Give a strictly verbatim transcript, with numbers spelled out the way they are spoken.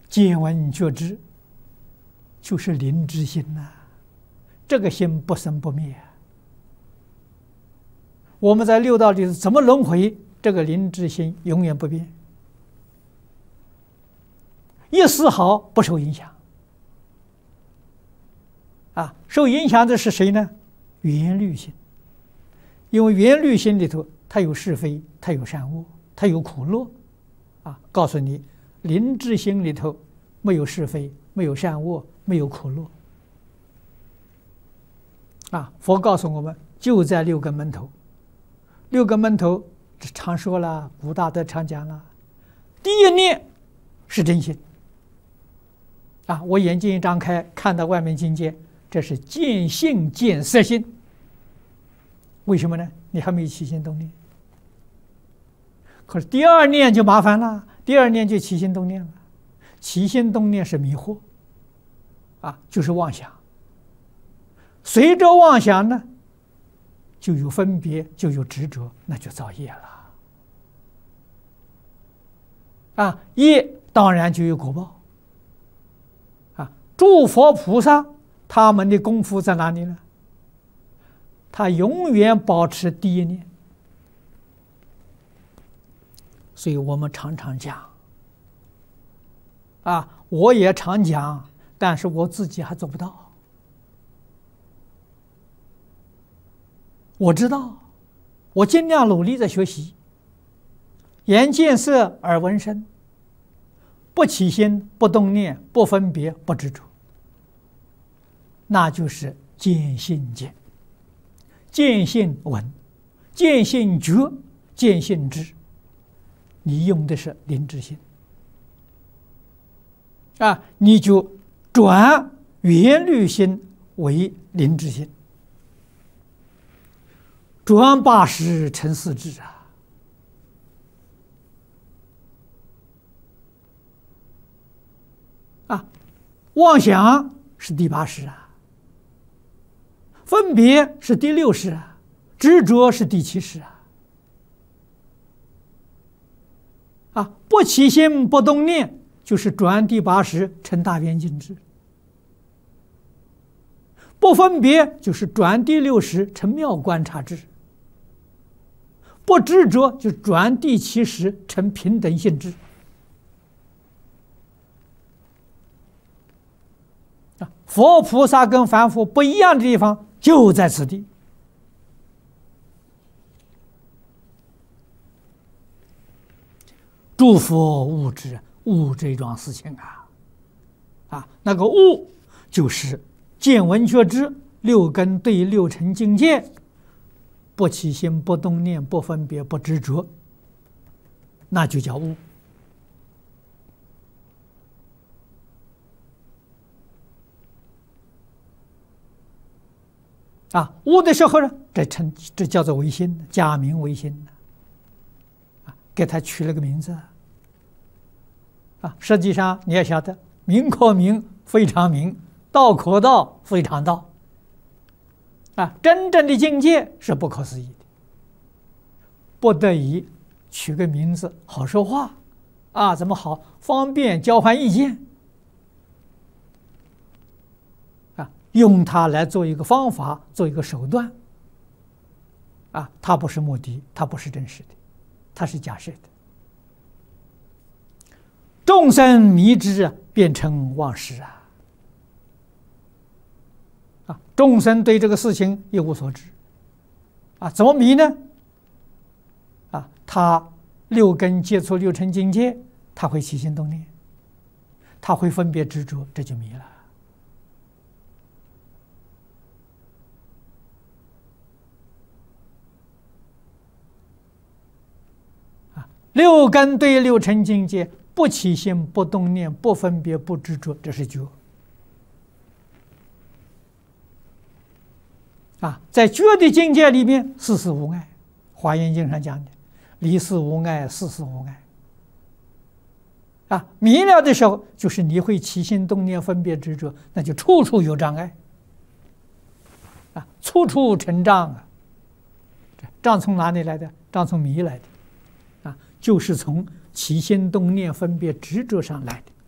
见闻觉知就是灵之心呐、啊，这个心不生不灭、啊。我们在六道里怎么轮回，这个灵之心永远不变，一丝毫不受影响。啊，受影响的是谁呢？缘虑心，因为缘虑心里头它有是非，它有善恶，它有苦乐。啊，告诉你，灵智心里头没有是非，没有善恶，没有苦乐。啊，佛告诉我们，就在六根门头。六根门头常说了，古大德常讲了，第一念是真心。啊，我眼睛一张开，看到外面境界，这是见性见色心。为什么呢？你还没起心动念。可是第二念就麻烦了，第二念就起心动念了。起心动念是迷惑，啊，就是妄想。随着妄想呢，就有分别，就有执着，那就造业了。啊，业当然就有果报。啊，诸佛菩萨他们的功夫在哪里呢？他永远保持第一念。所以我们常常讲，啊，我也常讲，但是我自己还做不到。我知道，我尽量努力在学习。眼见色，耳闻声，不起心，不动念，不分别，不执着，那就是见性见。见性闻，见性觉，见性知。你用的是灵智心啊，你就转缘虑心为灵智心，转八识成四智啊！啊，妄想是第八识啊，分别是第六识啊，执着是第七识啊。啊，不起心不动念，就是转第八识成大圆镜智；不分别，就是转第六识成妙观察智；不执着，就转第七识成平等性智。啊，佛菩萨跟凡夫不一样的地方就在此地。诸佛悟知，悟这桩事情啊，啊，那个悟就是见闻觉知六根对六尘境界，不起心，不动念，不分别，不执着，那就叫悟。啊，悟的时候呢，这称这叫做唯心，假名唯心啊，给他取了个名字。啊，实际上你要晓得，名可名，非常名；道可道，非常道。啊，真正的境界是不可思议的，不得已取个名字好说话，啊，怎么好方便交换意见？啊，用它来做一个方法，做一个手段。啊，它不是目的，它不是真实的，它是假设的。众生迷之，变成妄识啊！啊，众生对这个事情一无所知，啊，怎么迷呢？啊，他六根接触六尘境界，他会起心动念，他会分别执着，这就迷了。啊，六根对六尘境界。不起心，不动念，不分别，不执着，这是觉。啊，在觉的境界里面，事事无碍。华严经上讲的，离事无碍，事事无碍。啊，迷了的时候，就是你会起心动念、分别执着，那就处处有障碍。啊，处处成障啊！障从哪里来的？障从迷来的。啊，就是从起心动念、分别执着上来的。